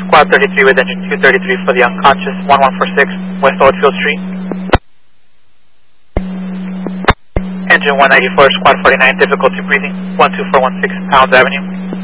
Squad 33 with engine 233 for the unconscious 1146 West Oldfield Street. Engine 194, Squad 49, difficulty breathing, 12416 Pounds Avenue.